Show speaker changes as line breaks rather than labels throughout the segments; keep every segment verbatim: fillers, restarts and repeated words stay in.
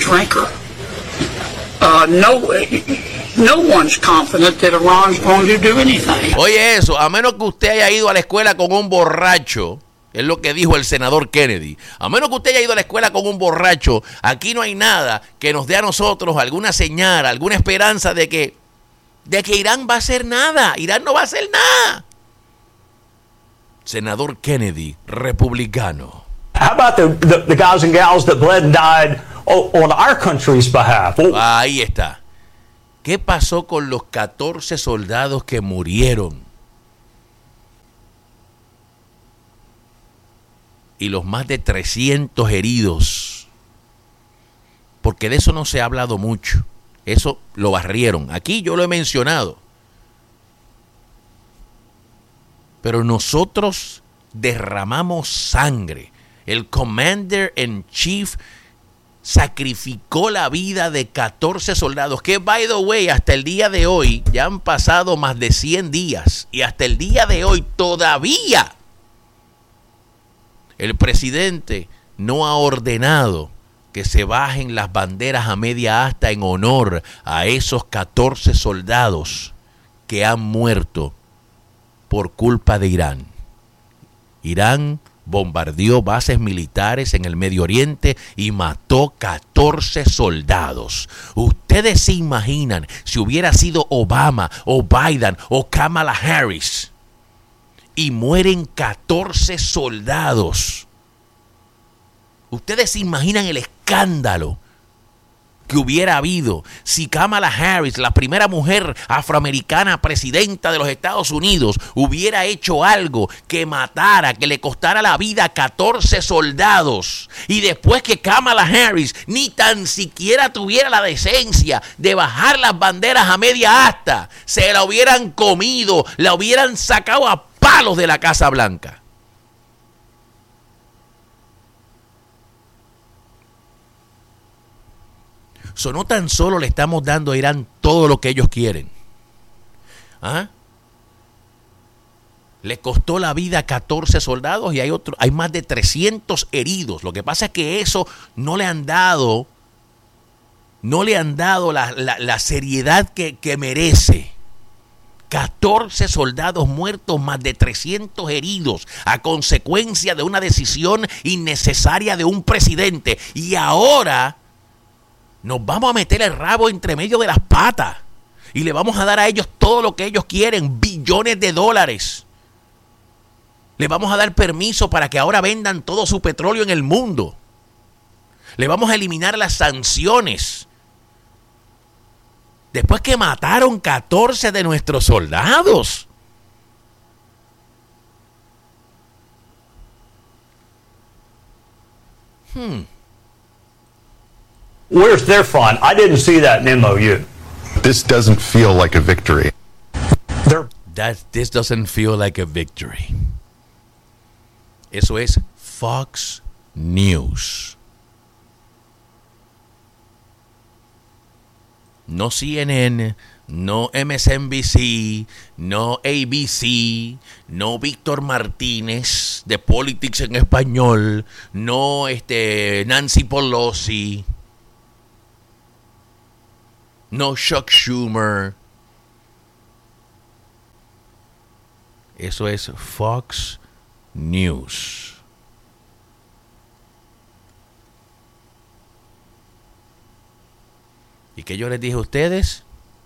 drinker. Uh, no, no one's confident that Iran's going to do anything.
Oye eso, a menos que usted haya ido a la escuela con un borracho, es lo que dijo el senador Kennedy. A menos que usted haya ido a la escuela con un borracho, aquí no hay nada que nos dé a nosotros alguna señal, alguna esperanza de que, de que Irán va a hacer nada. Irán no va a hacer nada. Senador Kennedy, republicano.
How about the, the, the guys and gals that bled and died on our country's behalf?
Ahí está. ¿Qué pasó con los catorce soldados que murieron? Y los más de trescientos heridos. Porque de eso no se ha hablado mucho. Eso lo barrieron. Aquí yo lo he mencionado. Pero nosotros derramamos sangre. El Commander in Chief sacrificó la vida de catorce soldados. Que, by the way, hasta el día de hoy, ya han pasado más de cien días. Y hasta el día de hoy todavía el presidente no ha ordenado que se bajen las banderas a media asta en honor a esos catorce soldados que han muerto por culpa de Irán. Irán bombardeó bases militares en el Medio Oriente y mató catorce soldados. Ustedes se imaginan si hubiera sido Obama o Biden o Kamala Harris y mueren catorce soldados. Ustedes se imaginan el escándalo que hubiera habido si Kamala Harris, la primera mujer afroamericana presidenta de los Estados Unidos, hubiera hecho algo que matara, que le costara la vida a catorce soldados. Y después que Kamala Harris ni tan siquiera tuviera la decencia de bajar las banderas a media asta, se la hubieran comido, la hubieran sacado a palos de la Casa Blanca. So, no tan solo le estamos dando a Irán todo lo que ellos quieren. ¿Ah? Le costó la vida a catorce soldados y hay otro, hay más de trescientos heridos. Lo que pasa es que eso no le han dado, no le han dado la, la, la seriedad que, que merece. catorce soldados muertos, más de trescientos heridos a consecuencia de una decisión innecesaria de un presidente. Y ahora nos vamos a meter el rabo entre medio de las patas y le vamos a dar a ellos todo lo que ellos quieren, billones de dólares. Le vamos a dar permiso para que ahora vendan todo su petróleo en el mundo. Le vamos a eliminar las sanciones. Después que mataron catorce de nuestros soldados. Hmm.
Where's their fun? I didn't see that in M O U.
This doesn't feel like a victory.
That, this doesn't feel like a victory. Eso es Fox News. No C N N, no M S N B C, no A B C, no Víctor Martínez de Politics en Español, no este Nancy Pelosi, no Chuck Schumer. Eso es Fox News. ¿Y qué yo les dije a ustedes?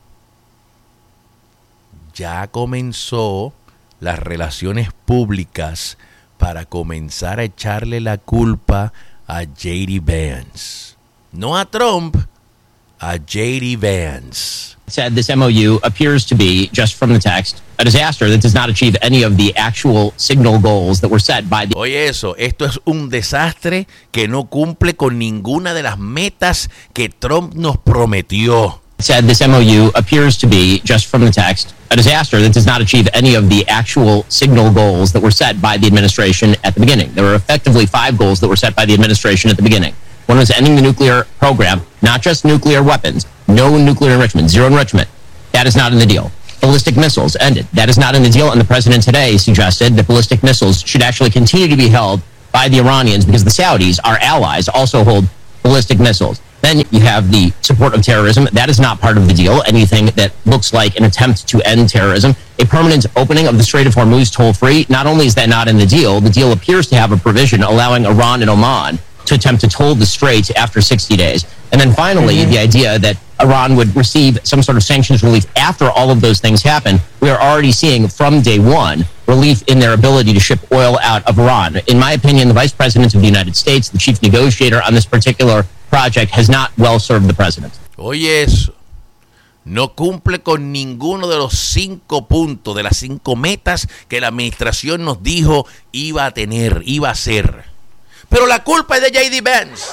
Ya comenzó las relaciones públicas para comenzar a echarle la culpa a J D Vance. No a Trump, a J D Vance.
Said this M O U appears to be, just from the text, a disaster that does not achieve any of the actual signal goals that were set by the...
Oye eso, esto es un desastre que no cumple con ninguna de las metas que Trump nos prometió.
Said this M O U appears to be, just from the text, a disaster that does not achieve any of the actual signal goals that were set by the administration at the beginning. There were effectively five goals that were set by the administration at the beginning. One was ending the nuclear program, not just nuclear weapons, no nuclear enrichment, zero enrichment. That is not in the deal. Ballistic missiles ended. That is not in the deal, and the president today suggested that ballistic missiles should actually continue to be held by the Iranians because the Saudis, our allies, also hold ballistic missiles. Then you have the support of terrorism. That is not part of the deal. Anything that looks like an attempt to end terrorism. A permanent opening of the Strait of Hormuz toll-free. Not only is that not in the deal, the deal appears to have a provision allowing Iran and Oman to attempt to toll the strait after sixty days. And then finally, mm-hmm. the idea that Iran would receive some sort of sanctions relief after all of those things happen. We are already seeing from day one relief in their ability to ship oil out of Iran. In my opinion, the Vice President of the United States, the chief negotiator on this particular project, has not well served the president.
Oye eso, no cumple con ninguno de los cinco puntos, de las cinco metas que la administración nos dijo iba a tener, iba a hacer. Pero la culpa es de J D Vance.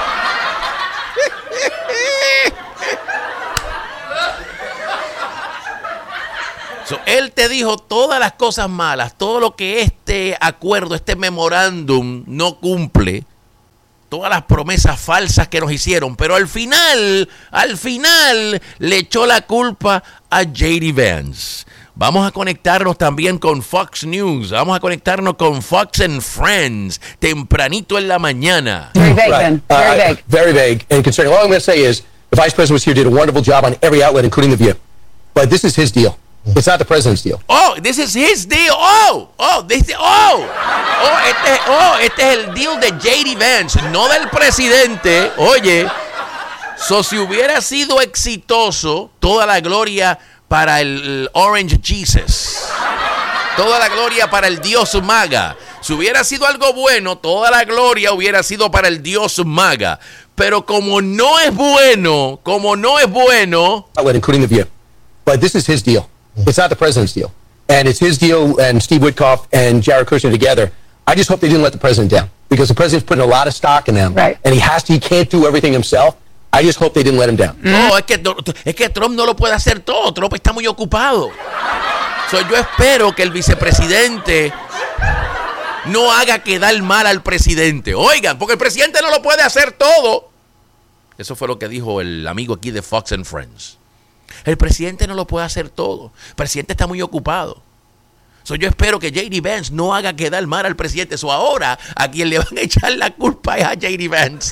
So, él te dijo todas las cosas malas, todo lo que este acuerdo, este memorándum no cumple, todas las promesas falsas que nos hicieron, pero al final, al final le echó la culpa a J D Vance. Vamos a conectarnos también con Fox News, vamos a conectarnos con Fox and Friends, tempranito en la mañana.
Very vague,
right.
Ben. Very
uh,
vague.
Very vague and concerning. All I'm going to say is the Vice President was here, did a wonderful job on every outlet, including The View. But this is his deal. It's not the president's deal.
Oh, this is his deal. Oh, oh, this, oh, oh, este, oh, este es el deal de J D Vance, no del presidente. Oye, so si hubiera sido exitoso, toda la gloria para el, el Orange Jesus, toda la gloria para el Dios Maga. Si hubiera sido algo bueno, toda la gloria hubiera sido para el Dios Maga. Pero como no es bueno, como no es bueno,
Outlet, including The View. But this is his deal. It's not the president's deal. And it's his deal and Steve Witkoff and Jared Kushner together. I just hope they didn't let the president down, because the president's putting a lot of stock in them.
Right.
And he has to, he can't do everything himself. I just hope they didn't let him down.
no, es que, es que Trump no lo puede hacer todo. Trump está muy ocupado. So, yo espero que el vicepresidente no haga quedar mal al presidente. Oigan, porque el presidente no lo puede hacer todo. Eso fue lo que dijo el amigo aquí de Fox and Friends. El presidente no lo puede hacer todo. El presidente está muy ocupado. So, yo espero que J D Vance no haga quedar mal al presidente. So, ahora a quien le van a echar la culpa es a J D Vance.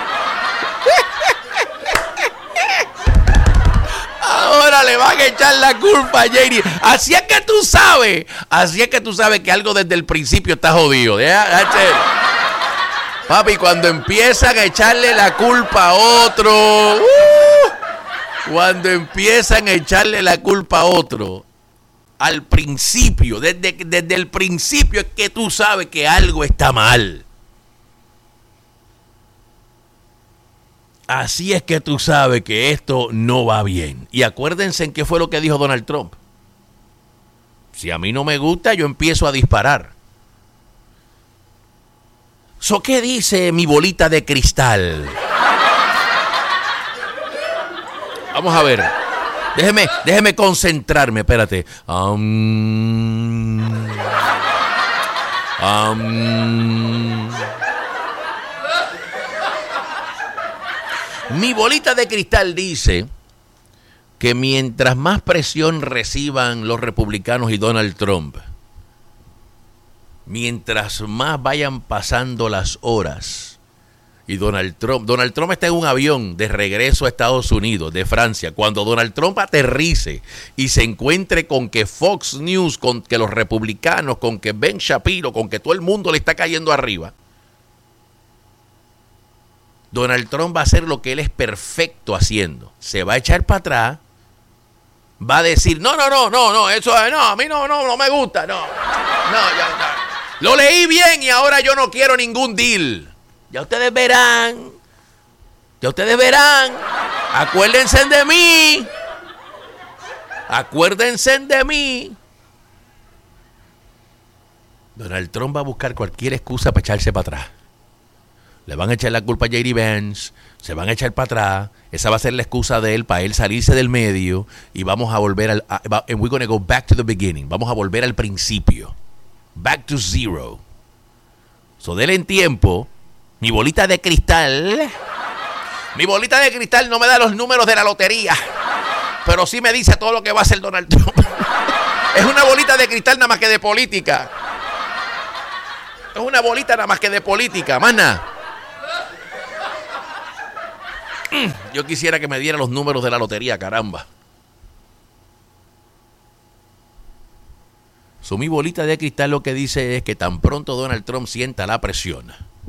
Ahora le van a echar la culpa a J D. Así es que tú sabes, así es que tú sabes que algo desde el principio está jodido. Papi, cuando empiezan a echarle la culpa a otro, uh, cuando empiezan a echarle la culpa a otro, al principio, desde, desde el principio es que tú sabes que algo está mal. Así es que tú sabes que esto no va bien. Y acuérdense en qué fue lo que dijo Donald Trump. Si a mí no me gusta, yo empiezo a disparar. So, ¿qué dice mi bolita de cristal? Vamos a ver. Déjeme, déjeme concentrarme, espérate. Um, um, Mi bolita de cristal dice que mientras más presión reciban los republicanos y Donald Trump, mientras más vayan pasando las horas y Donald Trump, Donald Trump está en un avión de regreso a Estados Unidos, de Francia, cuando Donald Trump aterrice y se encuentre con que Fox News, con que los republicanos, con que Ben Shapiro, con que todo el mundo le está cayendo arriba, Donald Trump va a hacer lo que él es perfecto haciendo. Se va a echar para atrás, va a decir, no, no, no, no, no, eso no, a mí no, no, no me gusta, no, no, ya, ya. Lo leí bien y ahora yo no quiero ningún deal. Ya ustedes verán, ya ustedes verán, acuérdense de mí, acuérdense de mí. Donald Trump va a buscar cualquier excusa para echarse para atrás. Le van a echar la culpa a J D Vance, se van a echar para atrás, esa va a ser la excusa de él para él salirse del medio y vamos a volver al, a, and we're going to go back to the beginning, vamos a volver al principio, back to zero. So, denle en tiempo, mi bolita de cristal, mi bolita de cristal no me da los números de la lotería, pero sí me dice todo lo que va a hacer Donald Trump. Es una bolita de cristal nada más que de política. Es una bolita nada más que de política, más nada. Yo quisiera que me diera los números de la lotería, caramba. So, mi bolita de cristal lo que dice es que tan pronto Donald Trump sienta la presión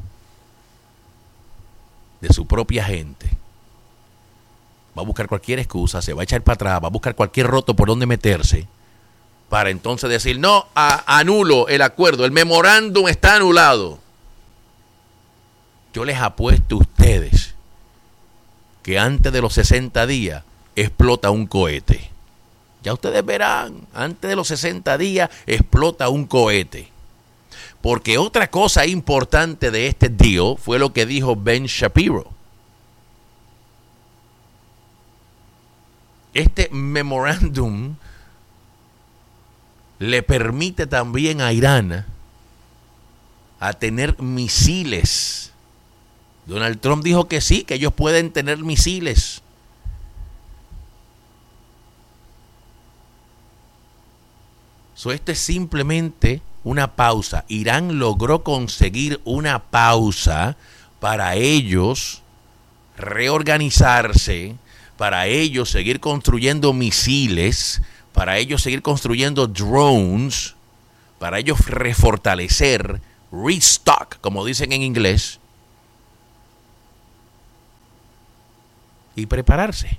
de su propia gente, va a buscar cualquier excusa, se va a echar para atrás, va a buscar cualquier roto por donde meterse, para entonces decir, no, a, anulo el acuerdo, el memorándum está anulado. Yo les apuesto a ustedes que antes de los sesenta días explota un cohete. Ya ustedes verán, antes de los sesenta días explota un cohete. Porque otra cosa importante de este deal fue lo que dijo Ben Shapiro. Este memorándum le permite también a Irán a tener misiles. Donald Trump dijo que sí, que ellos pueden tener misiles. So, esto es simplemente una pausa. Irán logró conseguir una pausa para ellos reorganizarse, para ellos seguir construyendo misiles, para ellos seguir construyendo drones, para ellos refortalecer, restock, como dicen en inglés, y prepararse.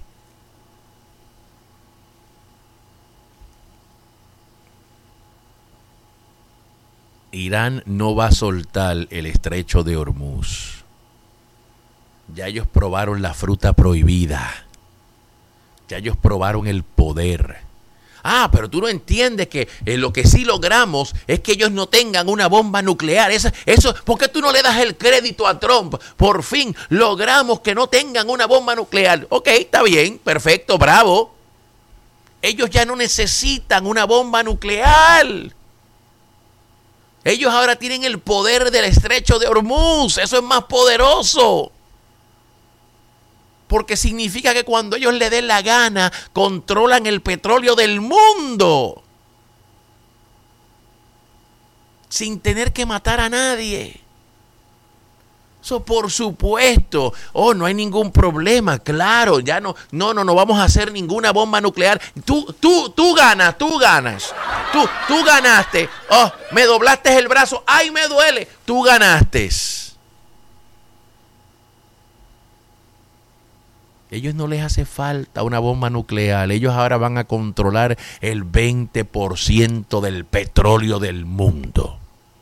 Irán no va a soltar el estrecho de Hormuz. Ya ellos probaron la fruta prohibida. Ya ellos probaron el poder. Ah, pero tú no entiendes que eh, lo que sí logramos es que ellos no tengan una bomba nuclear. Eso, eso, ¿por qué tú no le das el crédito a Trump? Por fin logramos que no tengan una bomba nuclear. Ok, está bien, perfecto, bravo. Ellos ya no necesitan una bomba nuclear. Ellos ahora tienen el poder del estrecho de Hormuz. Eso es más poderoso. Porque significa que cuando ellos le den la gana, controlan el petróleo del mundo. Sin tener que matar a nadie. Eso, por supuesto. Oh, no hay ningún problema. Claro, ya no, no, no, no vamos a hacer ninguna bomba nuclear. Tú, tú, tú ganas, tú ganas. Tú, tú ganaste. Oh, me doblaste el brazo. Ay, me duele. Tú ganaste. Ellos no les hace falta una bomba nuclear. Ellos ahora van a controlar el veinte por ciento del petróleo del mundo.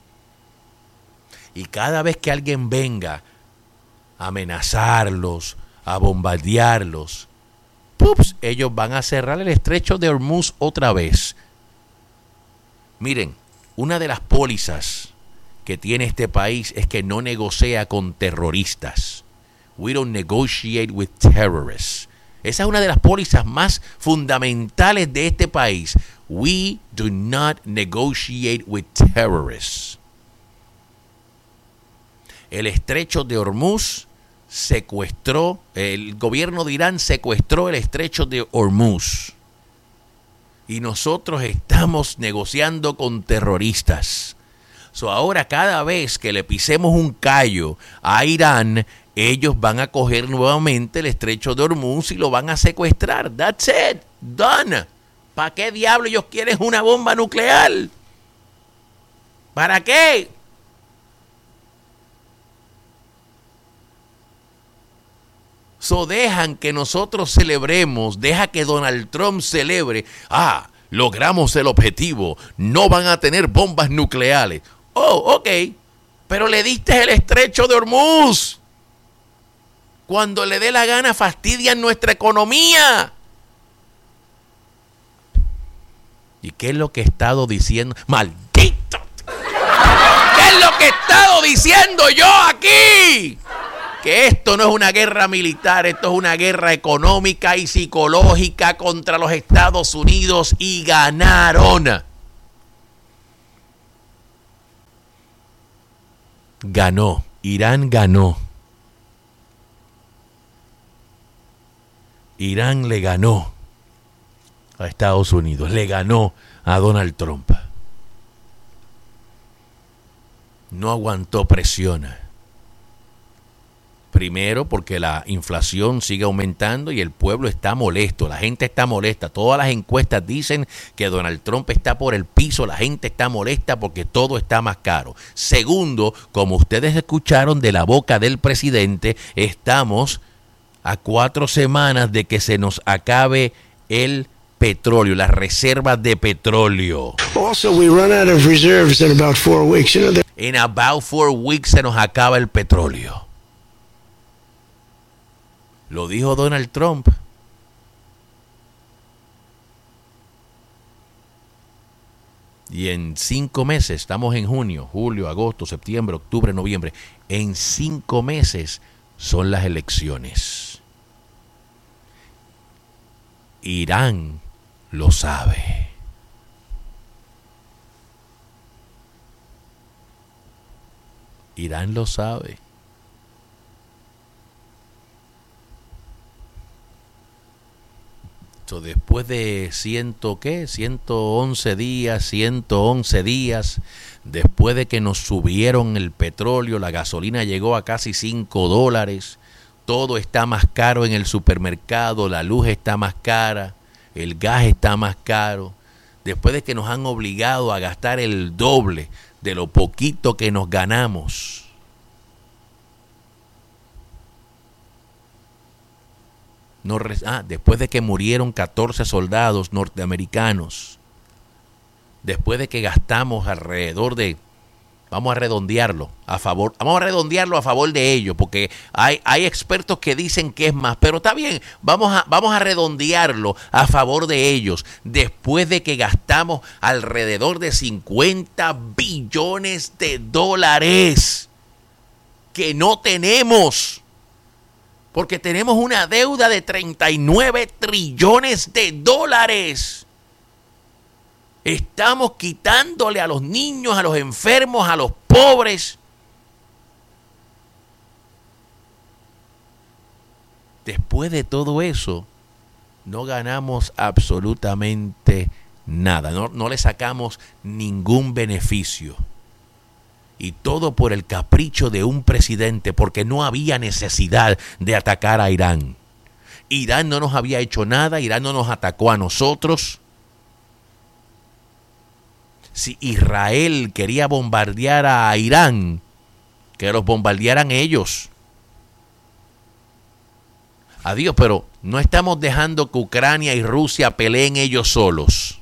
Y cada vez que alguien venga a amenazarlos, a bombardearlos, ¡pups!, ellos van a cerrar el estrecho de Hormuz otra vez. Miren, una de las pólizas que tiene este país es que no negocia con terroristas. We don't negotiate with terrorists. Esa es una de las pólizas más fundamentales de este país. We do not negotiate with terrorists. El estrecho de Hormuz secuestró, el gobierno de Irán secuestró el estrecho de Hormuz. Y nosotros estamos negociando con terroristas. So, ahora cada vez que le pisemos un callo a Irán, ellos van a coger nuevamente el estrecho de Hormuz y lo van a secuestrar. That's it. Done. ¿Para qué diablo ellos quieren una bomba nuclear? ¿Para qué? So, dejan que nosotros celebremos, deja que Donald Trump celebre. Ah, logramos el objetivo. No van a tener bombas nucleares. Oh, ok. Pero le diste el estrecho de Hormuz. Cuando le dé la gana fastidian nuestra economía. ¿Y qué es lo que he estado diciendo? ¡Maldito! ¿Qué es lo que he estado diciendo yo aquí? Que esto no es una guerra militar, esto es una guerra económica y psicológica contra los Estados Unidos, y ganaron. Ganó, Irán ganó. Irán le ganó a Estados Unidos, le ganó a Donald Trump. No aguantó presión. Primero, porque la inflación sigue aumentando y el pueblo está molesto, la gente está molesta. Todas las encuestas dicen que Donald Trump está por el piso, la gente está molesta porque todo está más caro. Segundo, como ustedes escucharon de la boca del presidente, estamos a cuatro semanas de que se nos acabe el petróleo, las reservas de petróleo.
Also, we run out of reserves in about four weeks. You know, the-
En about four weeks se nos acaba el petróleo. Lo dijo Donald Trump. Y en cinco meses, estamos en junio, julio, agosto, septiembre, octubre, noviembre. En cinco meses son las elecciones. Irán lo sabe. Irán lo sabe. So, después de ciento, ¿qué? ciento once días, ciento once días, después de que nos subieron el petróleo, la gasolina llegó a casi cinco dólares, todo está más caro en el supermercado, la luz está más cara, el gas está más caro, después de que nos han obligado a gastar el doble de lo poquito que nos ganamos. No, ah, después de que murieron catorce soldados norteamericanos, después de que gastamos alrededor de, vamos a redondearlo a favor, vamos a redondearlo a favor de ellos, porque hay, hay expertos que dicen que es más, pero está bien, vamos a, vamos a redondearlo a favor de ellos, después de que gastamos alrededor de cincuenta billones de dólares que no tenemos. Porque tenemos una deuda de treinta y nueve trillones de dólares. Estamos quitándole a los niños, a los enfermos, a los pobres. Después de todo eso, no ganamos absolutamente nada. No, no le sacamos ningún beneficio. Y todo por el capricho de un presidente, porque no había necesidad de atacar a Irán. Irán no nos había hecho nada, Irán no nos atacó a nosotros. Si Israel quería bombardear a Irán, que los bombardearan ellos. Adiós, pero no estamos dejando que Ucrania y Rusia peleen ellos solos.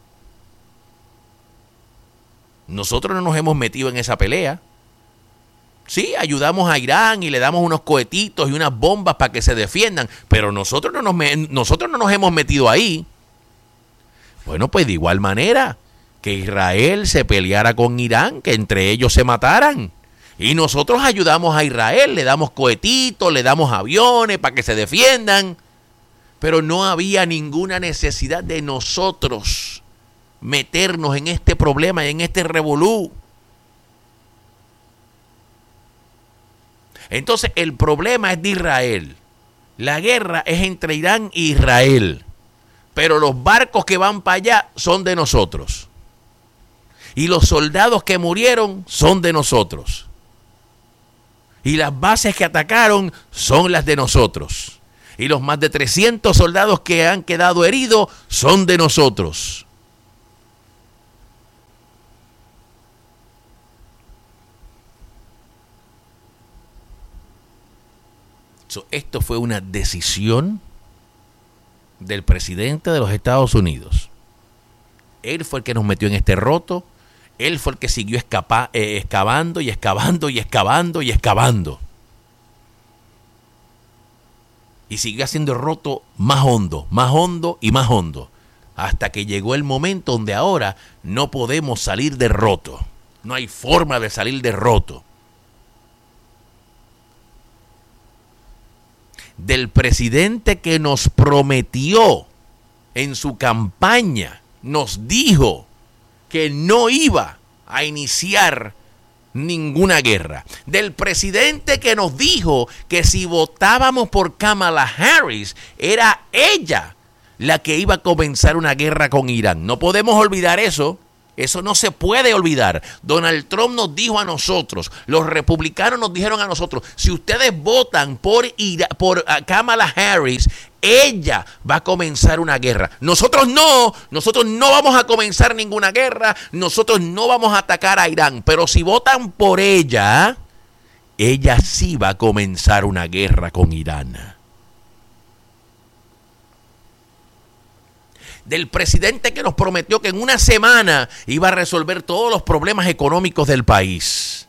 Nosotros no nos hemos metido en esa pelea. Sí, ayudamos a Irán y le damos unos cohetitos y unas bombas para que se defiendan, pero nosotros no nos, nosotros no nos hemos metido ahí. Bueno, pues de igual manera que Israel se peleara con Irán, que entre ellos se mataran. Y nosotros ayudamos a Israel, le damos cohetitos, le damos aviones para que se defiendan. Pero no había ninguna necesidad de nosotros meternos en este problema y en este revolú. Entonces el problema es de Israel. La guerra es entre Irán e Israel. Pero los barcos que van para allá son de nosotros. Y los soldados que murieron son de nosotros. Y las bases que atacaron son las de nosotros. Y los más de trescientos soldados que han quedado heridos son de nosotros. So, esto fue una decisión del presidente de los Estados Unidos. Él fue el que nos metió en este roto. Él fue el que siguió escapa, eh, excavando y excavando y excavando y excavando. Y siguió haciendo el roto más hondo, más hondo y más hondo. Hasta que llegó el momento donde ahora no podemos salir de roto. No hay forma de salir de roto. Del presidente que nos prometió en su campaña, nos dijo que no iba a iniciar ninguna guerra. Del presidente que nos dijo que si votábamos por Kamala Harris, era ella la que iba a comenzar una guerra con Irán. No podemos olvidar eso. Eso no se puede olvidar. Donald Trump nos dijo a nosotros, los republicanos nos dijeron a nosotros, si ustedes votan por, Ira, por uh, Kamala Harris, ella va a comenzar una guerra. Nosotros no, nosotros no vamos a comenzar ninguna guerra, nosotros no vamos a atacar a Irán, pero si votan por ella, ella sí va a comenzar una guerra con Irán. Del presidente que nos prometió que en una semana iba a resolver todos los problemas económicos del país.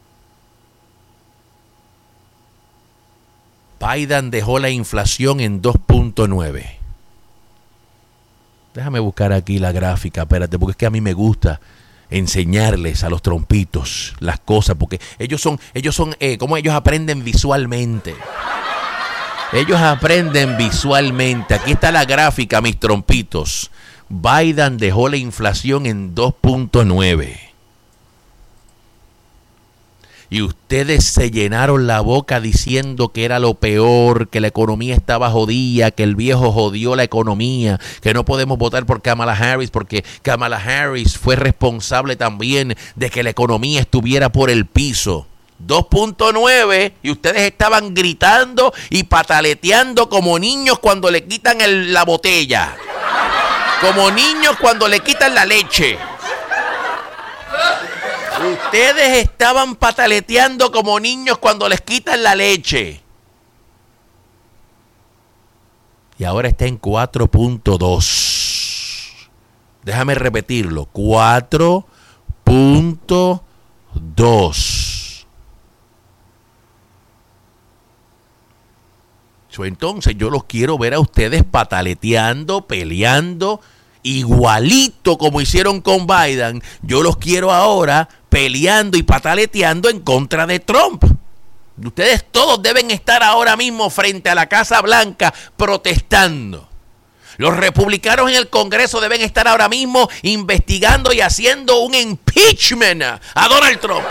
Biden dejó la inflación en dos punto nueve. Déjame buscar aquí la gráfica, espérate, porque es que a mí me gusta enseñarles a los trompitos las cosas, porque ellos son, ellos son, eh, como ellos aprenden visualmente. Ellos aprenden visualmente. Aquí está la gráfica, mis trompitos. Biden dejó la inflación en dos punto nueve. Y ustedes se llenaron la boca diciendo que era lo peor, que la economía estaba jodida, que el viejo jodió la economía, que no podemos votar por Kamala Harris porque Kamala Harris fue responsable también de que la economía estuviera por el piso. dos punto nueve y ustedes estaban gritando y pataleteando como niños cuando le quitan el, la botella. Como niños cuando le quitan la leche. Ustedes estaban pataleteando como niños cuando les quitan la leche. Y ahora está en cuatro punto dos. Déjame repetirlo. cuatro punto dos. Entonces yo los quiero ver a ustedes pataleteando, peleando, igualito como hicieron con Biden. Yo los quiero ahora peleando y pataleteando en contra de Trump. Ustedes todos deben estar ahora mismo frente a la Casa Blanca protestando. Los republicanos en el Congreso deben estar ahora mismo investigando y haciendo un impeachment a Donald Trump.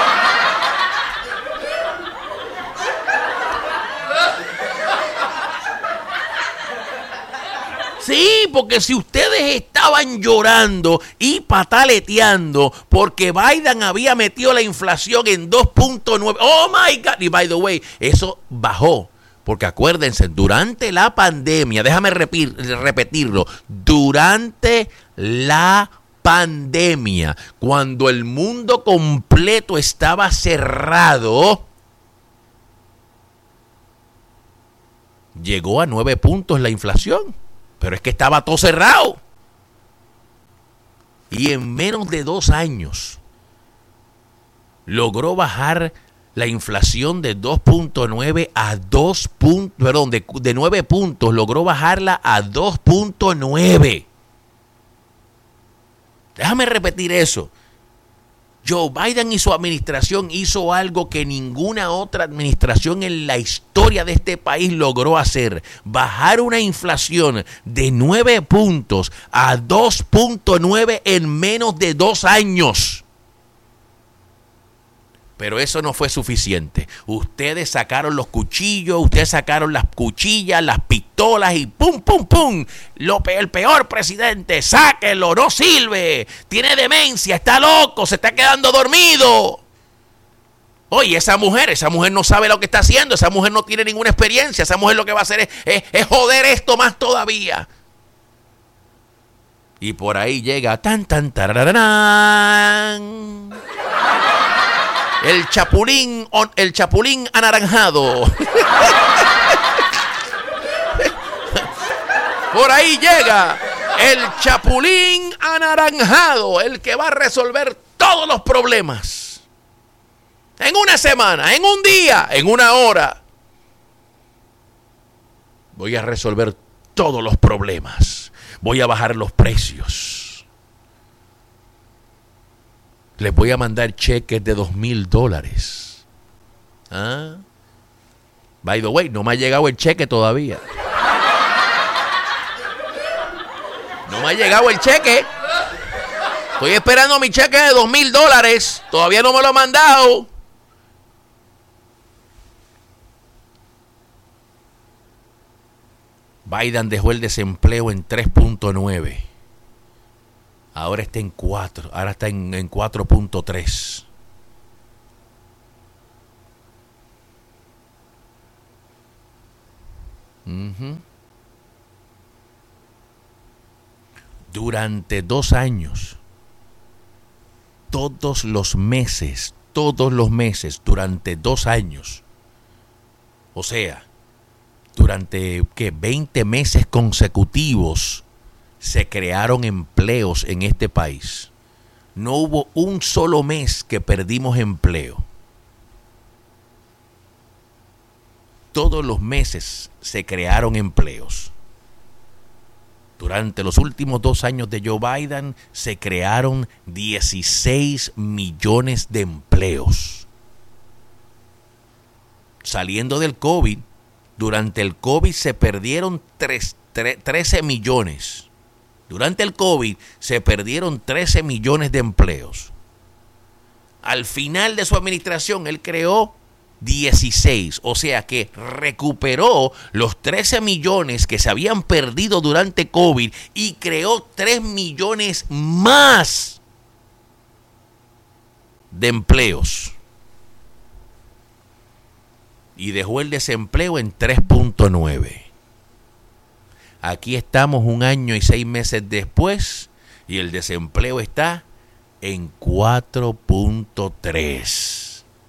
Sí, porque si ustedes estaban llorando y pataleteando porque Biden había metido la inflación en dos punto nueve, oh my God, y by the way, eso bajó, porque acuérdense, durante la pandemia, déjame repetir, repetirlo, durante la pandemia, cuando el mundo completo estaba cerrado, llegó a nueve puntos la inflación. Pero es que estaba todo cerrado. Y en menos de dos años logró bajar la inflación de dos punto nueve a dos puntos, perdón, de, de nueve puntos, logró bajarla a dos punto nueve. Déjame repetir eso. Joe Biden y su administración hizo algo que ninguna otra administración en la historia de este país logró hacer. Bajar una inflación de nueve puntos a dos punto nueve en menos de dos años. Pero eso no fue suficiente. Ustedes sacaron los cuchillos, ustedes sacaron las cuchillas, las pistolas y pum, pum, pum. Lo pe- el peor presidente, sáquenlo, no sirve. Tiene demencia, está loco, se está quedando dormido. Oye, esa mujer, esa mujer no sabe lo que está haciendo, esa mujer no tiene ninguna experiencia, esa mujer lo que va a hacer es, es, es joder esto más todavía. Y por ahí llega tan, tan, tarararán. El chapulín, el chapulín anaranjado. Por ahí llega el chapulín anaranjado, el que va a resolver todos los problemas. En una semana, en un día, en una hora. Voy a resolver todos los problemas. Voy a bajar los precios. Les voy a mandar cheques de dos mil dólares. ¿Ah? By the way, no me ha llegado el cheque todavía. No me ha llegado el cheque. Estoy esperando mi cheque de dos mil dólares. Todavía no me lo ha mandado. Biden dejó el desempleo en tres punto nueve. ahora está en cuatro, ahora está en, en cuatro punto tres. Uh-huh. Durante dos años, todos los meses, todos los meses, durante dos años, o sea, durante ¿qué? veinte meses consecutivos, se crearon empleos en este país. No hubo un solo mes que perdimos empleo. Todos los meses se crearon empleos. Durante los últimos dos años de Joe Biden se crearon dieciséis millones de empleos. Saliendo del COVID, durante el COVID se perdieron tres, tre, trece millones. Durante el COVID se perdieron trece millones de empleos. Al final de su administración, él creó dieciséis, o sea que recuperó los trece millones que se habían perdido durante COVID y creó tres millones más de empleos. Y dejó el desempleo en tres punto nueve. Aquí estamos un año y seis meses después y el desempleo está en cuatro punto tres.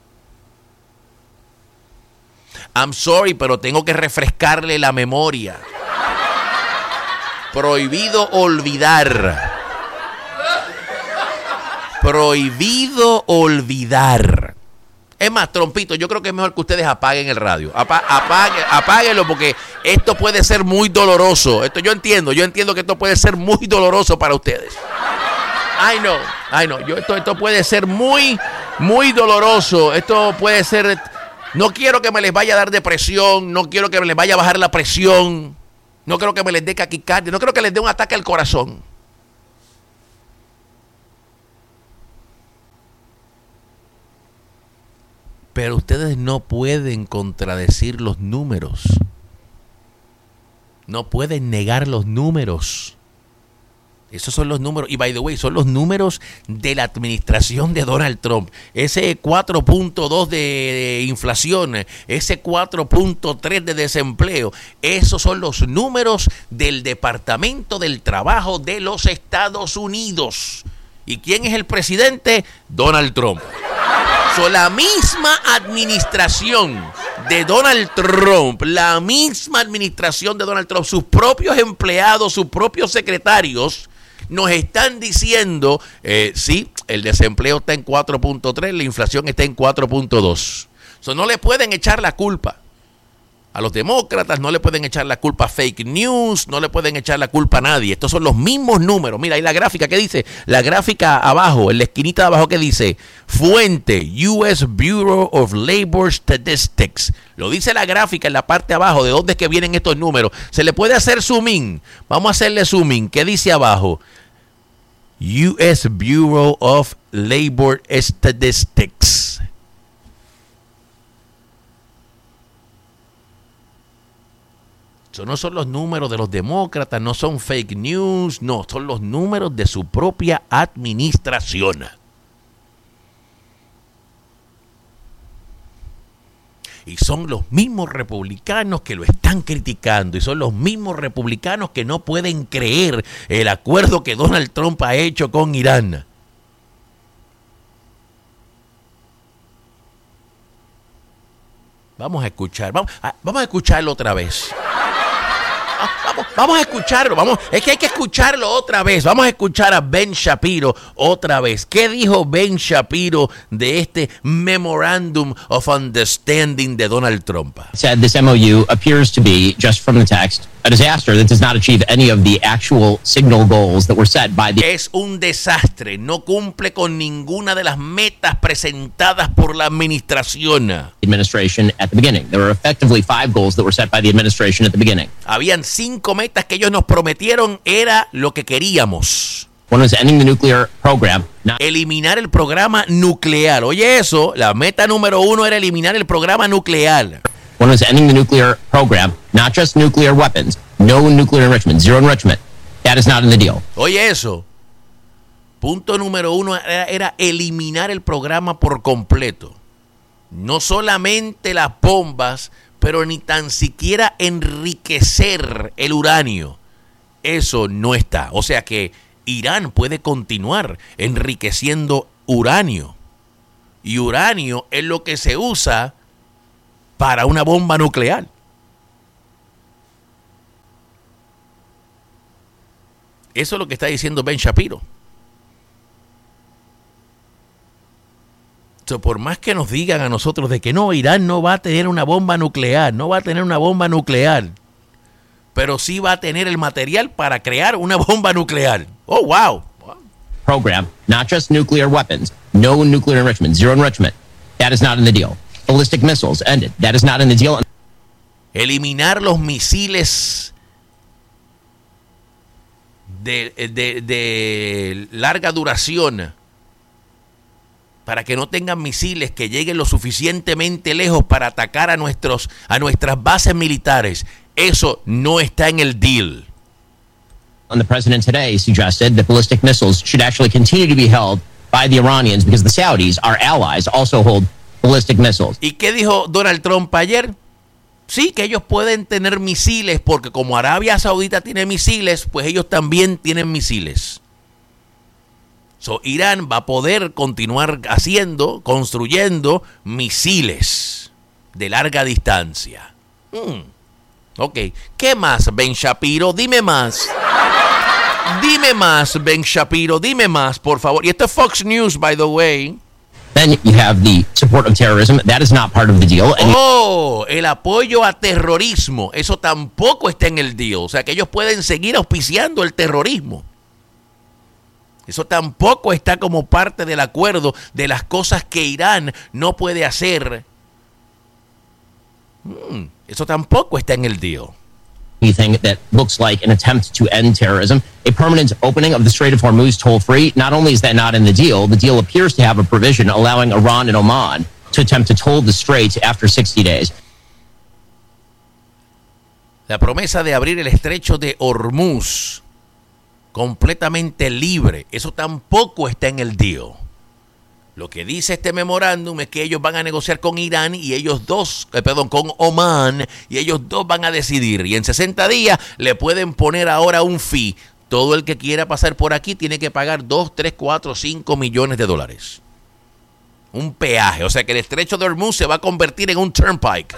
I'm sorry, pero tengo que refrescarle la memoria. Prohibido olvidar. Prohibido olvidar. Es más, Trompito, yo creo que es mejor que ustedes apaguen el radio. Apa- apague, apáguenlo porque esto puede ser muy doloroso. Esto yo entiendo, yo entiendo que esto puede ser muy doloroso para ustedes. I know, I know. Yo, esto, esto puede ser muy, muy doloroso. Esto puede ser... No quiero que me les vaya a dar depresión, no quiero que me les vaya a bajar la presión, no quiero que me les dé taquicardia, no quiero que les dé un ataque al corazón. Pero ustedes no pueden contradecir los números. No pueden negar los números. Esos son los números, y by the way, son los números de la administración de Donald Trump. Ese cuatro punto dos de inflación, ese cuatro punto tres de desempleo, esos son los números del Departamento del Trabajo de los Estados Unidos. ¿Y quién es el presidente? Donald Trump. So, la misma administración de Donald Trump, la misma administración de Donald Trump, sus propios empleados, sus propios secretarios, nos están diciendo, eh, sí, el desempleo está en cuatro punto tres, la inflación está en cuatro punto dos. So, no le pueden echar la culpa a los demócratas, no le pueden echar la culpa a fake news, no le pueden echar la culpa a nadie. Estos son los mismos números. Mira, ahí la gráfica, ¿qué dice? La gráfica abajo, en la esquinita de abajo, ¿qué dice? Fuente, U S Bureau of Labor Statistics. Lo dice la gráfica en la parte de abajo, de dónde es que vienen estos números. Se le puede hacer zoom in. Vamos a hacerle zoom in. ¿Qué dice abajo? U S Bureau of Labor Statistics. Eso no son los números de los demócratas, no son fake news, no, son los números de su propia administración. Y son los mismos republicanos que lo están criticando, y son los mismos republicanos que no pueden creer el acuerdo que Donald Trump ha hecho con Irán. Vamos a escuchar, vamos a, vamos a escucharlo otra vez. Vamos, vamos a escucharlo, vamos, es que hay que escucharlo otra vez. Vamos a escuchar a Ben Shapiro otra vez. ¿Qué dijo Ben Shapiro de este Memorandum of Understanding de Donald Trump?
Said this M O U appears to be, just from the text, a disaster that does not achieve any of the actual signal goals that were set by the...
Es un desastre, no cumple con ninguna de las metas presentadas por la administración.
administration at the beginning. There were effectively five goals that were set by the administration at the beginning.
Habían cinco metas que ellos nos prometieron, era lo que queríamos.
One was ending the nuclear program. Not
Eliminar el programa nuclear. Oye eso, la meta número uno era eliminar el programa nuclear.
One was ending the nuclear program, not just nuclear weapons, no nuclear enrichment, zero enrichment. That is not in the deal.
Oye eso, Punto número uno era, era eliminar el programa por completo. No solamente las bombas, pero ni tan siquiera enriquecer el uranio. Eso no está. O sea que Irán puede continuar enriqueciendo uranio. Y uranio es lo que se usa para una bomba nuclear. Eso es lo que está diciendo Ben Shapiro. So, por más que nos digan a nosotros de que no, Irán no va a tener una bomba nuclear, no va a tener una bomba nuclear, pero sí va a tener el material para crear una bomba nuclear. Oh, wow.
Program, not just nuclear weapons, no nuclear enrichment, zero enrichment. That is not in the deal. Ballistic missiles ended. That is not in the deal.
Eliminar los misiles de, de, de larga duración para que no tengan misiles que lleguen lo suficientemente lejos para atacar a, nuestros, a nuestras bases militares. Eso no está en el deal.
And the president today suggested that ballistic missiles should actually continue to be held by the Iranians because the Saudis, our allies, also hold ballistic missiles.
¿Y qué dijo Donald Trump ayer? Sí, que ellos pueden tener misiles porque como Arabia Saudita tiene misiles, pues ellos también tienen misiles. So, Irán va a poder continuar haciendo, construyendo misiles de larga distancia. Hmm. Ok, ¿qué más, Ben Shapiro? Dime más. Dime más, Ben Shapiro, dime más, por favor. Y esto es Fox News, by the way.
Then you have the support of terrorism. That is not part of the deal. And
oh, el apoyo a terrorismo. Eso tampoco está en el deal. O sea, que ellos pueden seguir auspiciando el terrorismo. Eso tampoco está como parte del acuerdo de las cosas que Irán no puede hacer. Hmm, eso tampoco está en el deal.
anything that looks like an attempt to end terrorism. A permanent opening of the Strait of Hormuz toll-free, not only is that not in the deal, the deal appears to have a provision allowing Iran and Oman to attempt to toll the strait after sixty days.
La promesa de abrir el estrecho de Hormuz completamente libre, eso tampoco está en el deal. Lo que dice este memorándum es que ellos van a negociar con Irán y ellos dos, eh, perdón, con Oman, y ellos dos van a decidir. Y en sesenta días le pueden poner ahora un fee. Todo el que quiera pasar por aquí tiene que pagar dos, tres, cuatro, cinco millones de dólares. Un peaje. O sea que el estrecho de Hormuz se va a convertir en un turnpike.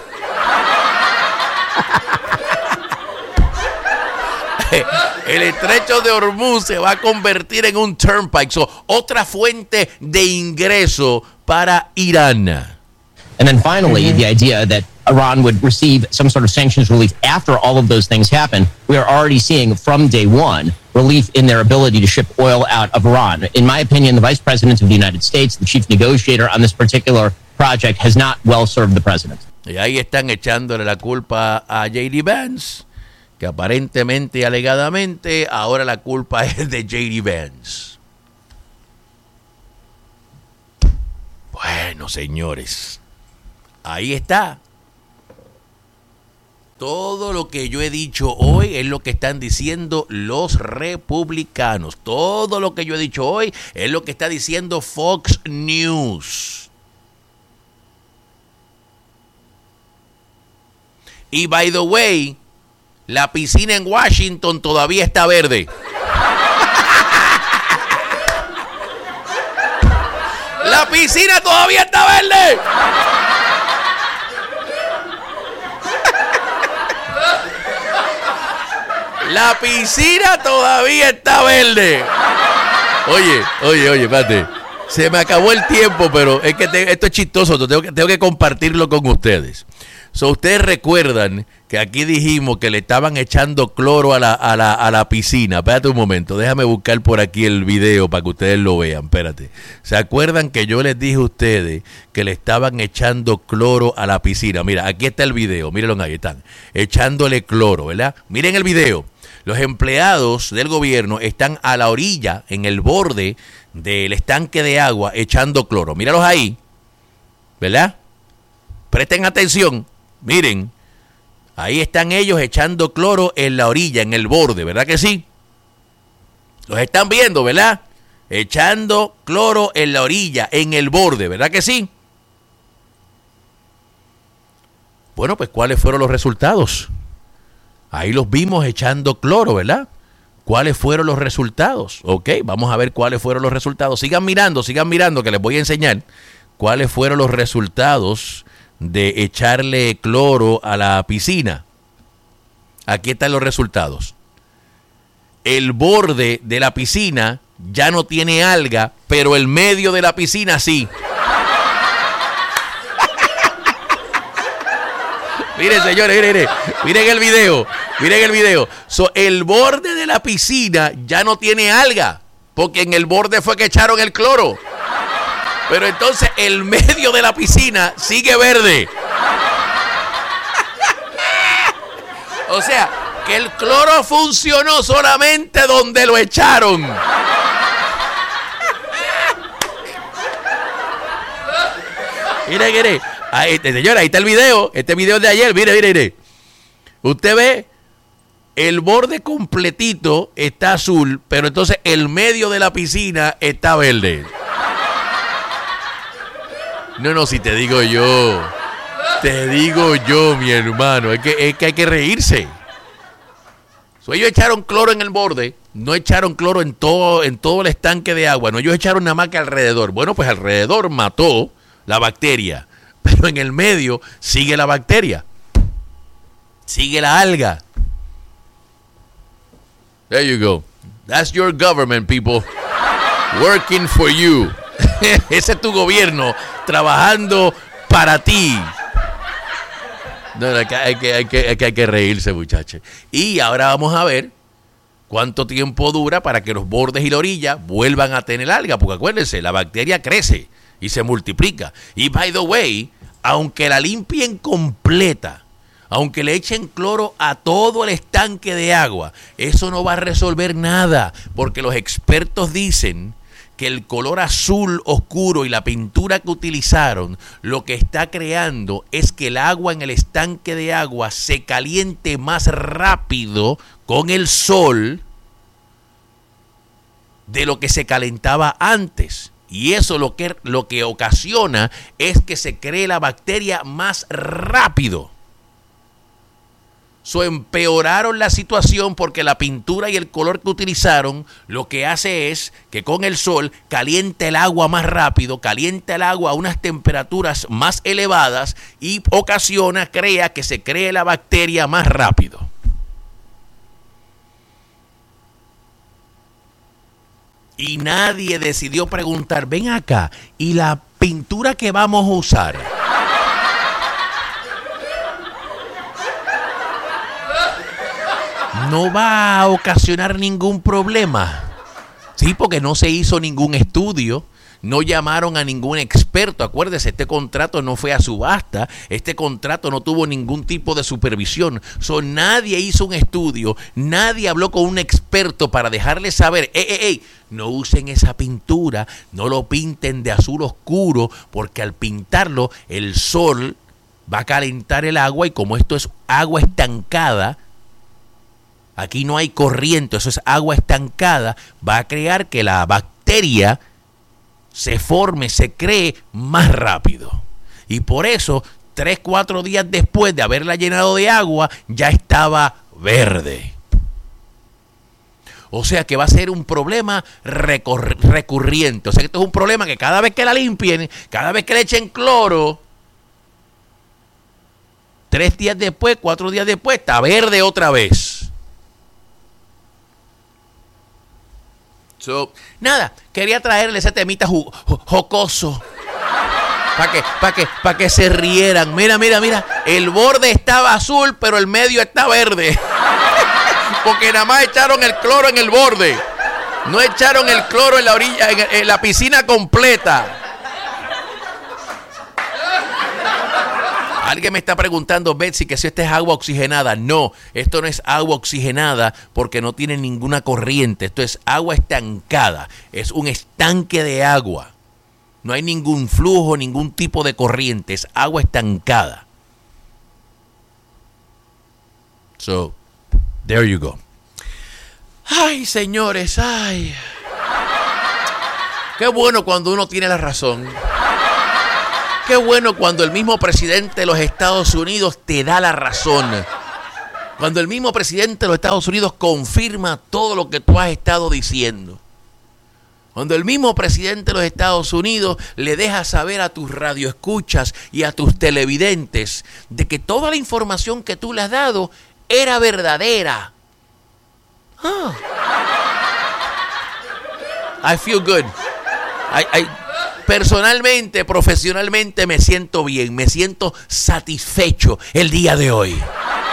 El estrecho de Hormuz se va a convertir en un turnpike, so, otra fuente de ingreso para Irán.
And then finally, mm-hmm. the idea that Iran would receive some sort of sanctions relief after all of those things happen. We are already seeing from day one relief in their ability to ship oil out of Iran. In my opinion, the Vice President of the United States, the chief negotiator on this particular project, has not well served the president.
Y ahí están echándole la culpa a J D Vance, que aparentemente y alegadamente ahora la culpa es de J D Vance. Bueno, señores, ahí está. Todo lo que yo he dicho hoy es lo que están diciendo los republicanos. Todo lo que yo he dicho hoy es lo que está diciendo Fox News. Y by the way, la piscina en Washington todavía está verde. La piscina todavía está verde. La piscina todavía está verde. Oye, oye, oye, espérate. Se me acabó el tiempo, pero es que te, esto es chistoso. Tengo que, tengo que compartirlo con ustedes. So, ustedes recuerdan que aquí dijimos que le estaban echando cloro a la, a la, a la piscina. Espérate un momento, déjame buscar por aquí el video para que ustedes lo vean. Espérate. ¿Se acuerdan que yo les dije a ustedes que le estaban echando cloro a la piscina? Mira, aquí está el video, mírenlo, ahí están, echándole cloro, ¿verdad? Miren el video. Los empleados del gobierno están a la orilla, en el borde del estanque de agua, echando cloro. Míralos ahí, ¿verdad? Presten atención. Miren, ahí están ellos echando cloro en la orilla, en el borde, ¿verdad que sí? Los están viendo, ¿verdad? echando cloro en la orilla, en el borde, ¿verdad que sí? Bueno, pues ¿cuáles fueron los resultados? Ahí los vimos echando cloro, ¿verdad? ¿Cuáles fueron los resultados? Ok, vamos a ver cuáles fueron los resultados. Sigan mirando, sigan mirando, que les voy a enseñar cuáles fueron los resultados de echarle cloro a la piscina. Aquí están los resultados. El borde de la piscina ya no tiene alga, pero el medio de la piscina sí. Miren, señores, miren, miren, miren el video, miren el video. So, el borde de la piscina ya no tiene alga, porque en el borde fue que echaron el cloro. Pero entonces el medio de la piscina sigue verde. O sea, que el cloro funcionó solamente donde lo echaron. Mire, mire. Ahí, señora, ahí está el video. Este video es de ayer. Mire, mire, mire. Usted ve, el borde completito está azul, pero entonces el medio de la piscina está verde. No, no, si te digo yo. Te digo yo, mi hermano. Es que, es que hay que reírse. So, ellos echaron cloro en el borde. No echaron cloro en todo, en todo el estanque de agua. No, ellos echaron nada más que alrededor. Bueno, pues alrededor mató la bacteria. Pero en el medio sigue la bacteria. Sigue la alga. There you go. That's your government, people. Working for you. Ese es tu gobierno trabajando para ti. No, no, hay, que, hay, que, hay, que, hay, que, hay que reírse, muchachos. Y ahora vamos a ver cuánto tiempo dura para que los bordes y la orilla vuelvan a tener alga. Porque acuérdense, la bacteria crece y se multiplica. Y by the way, aunque la limpien completa, aunque le echen cloro a todo el estanque de agua, eso no va a resolver nada, porque los expertos dicen que el color azul oscuro y la pintura que utilizaron lo que está creando es que el agua en el estanque de agua se caliente más rápido con el sol de lo que se calentaba antes. Y eso lo que, lo que ocasiona es que se cree la bacteria más rápido. So, empeoraron la situación porque la pintura y el color que utilizaron lo que hace es que con el sol calienta el agua más rápido, calienta el agua a unas temperaturas más elevadas y ocasiona, crea que se cree la bacteria más rápido. Y nadie decidió preguntar, ven acá, ¿y la pintura que vamos a usar? ¿No va a ocasionar ningún problema? Sí, porque no se hizo ningún estudio, no llamaron a ningún experto. Acuérdese, este contrato no fue a subasta, este contrato no tuvo ningún tipo de supervisión. So, nadie hizo un estudio, nadie habló con un experto para dejarle saber, ey, ey, ey, no usen esa pintura, no lo pinten de azul oscuro, porque al pintarlo el sol va a calentar el agua y como esto es agua estancada, aquí no hay corriente, eso es agua estancada, va a crear que la bacteria se forme, se cree más rápido. Y por eso, tres, cuatro días después de haberla llenado de agua, ya estaba verde. O sea que va a ser un problema recurr- recurriente. O sea que esto es un problema que cada vez que la limpien, cada vez que le echen cloro, tres días después, cuatro días después, está verde otra vez. So, nada, quería traerle ese temita ju- jo- jocoso para que, para que, para que se rieran. Mira, mira, mira, el borde estaba azul, pero el medio está verde. Porque nada más echaron el cloro en el borde. No echaron el cloro en la orilla, en, en la piscina completa. Alguien me está preguntando, Betsy, que si esta es agua oxigenada. No, esto no es agua oxigenada porque no tiene ninguna corriente. Esto es agua estancada. Es un estanque de agua. No hay ningún flujo, ningún tipo de corriente. Es agua estancada. So, there you go. Ay, señores, ay. Qué bueno cuando uno tiene la razón. Qué bueno cuando el mismo presidente de los Estados Unidos te da la razón. Cuando el mismo presidente de los Estados Unidos confirma todo lo que tú has estado diciendo. Cuando el mismo presidente de los Estados Unidos le deja saber a tus radioescuchas y a tus televidentes de que toda la información que tú le has dado era verdadera. Ah. I feel good. I, I, personalmente, profesionalmente me siento bien, me siento satisfecho el día de hoy.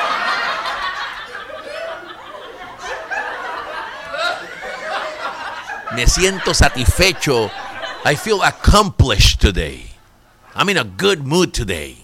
Me siento satisfecho. I feel accomplished today. I'm in a good mood today.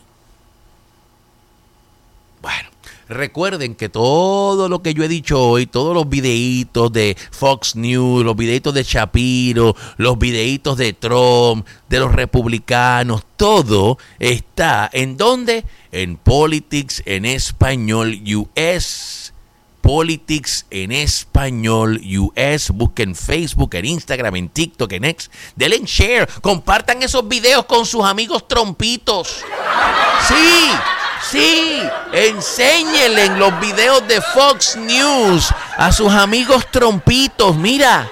Bueno, recuerden que todo lo que yo he dicho hoy, todos los videitos de Fox News, los videitos de Shapiro, los videitos de Trump, de los republicanos, todo está ¿en dónde? En Politics en Español U S. Politics en Español U S. Busquen Facebook, en Instagram, en TikTok, en X. Denle en share. Compartan esos videos con sus amigos trompitos. Sí, sí. Enséñenle los videos de Fox News a sus amigos trompitos. Mira.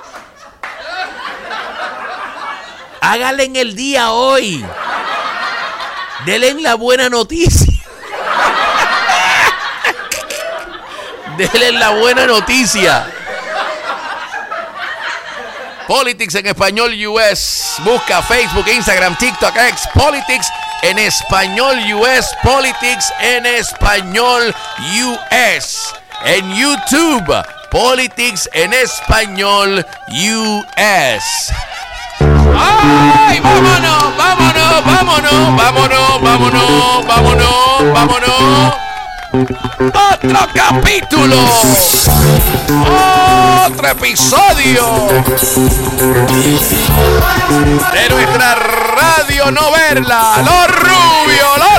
Háganle en el día hoy. Denle la buena noticia. Denle la buena noticia. Politics en Español U S. Busca Facebook, Instagram, TikTok, X. Politics en Español U S. Politics en Español U S. En YouTube, Politics en Español U S. ¡Ay! ¡Vámonos! ¡Vámonos! ¡Vámonos! ¡Vámonos! ¡Vámonos! ¡Vámonos! ¡Vámonos! ¡Otro capítulo! ¡Otro episodio! De nuestra radio novela, Los Rubios, los